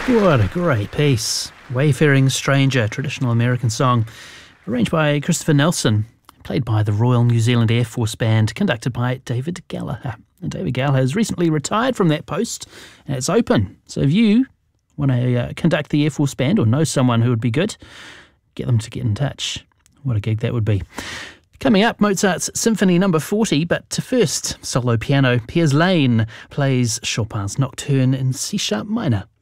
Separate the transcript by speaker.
Speaker 1: What a great piece. Wayfaring Stranger, traditional American song, arranged by Christopher Nelson, played by the Royal New Zealand Air Force Band, conducted by David Gallagher. And David Gallagher has recently retired from that post, and it's open. So if you want to conduct the Air Force Band or know someone who would be good, get them to get in touch. What a gig that would be. Coming up, Mozart's Symphony No. 40, but first, solo piano. Piers Lane plays Chopin's Nocturne in C-sharp minor.